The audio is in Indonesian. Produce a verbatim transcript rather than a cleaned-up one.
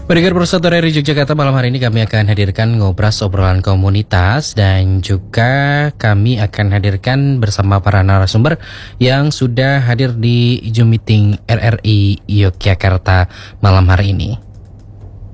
Pendengar Persatu R R I Yogyakarta, malam hari ini kami akan hadirkan ngobras obrolan komunitas dan juga kami akan hadirkan bersama para narasumber yang sudah hadir di Zoom meeting R R I Yogyakarta malam hari ini.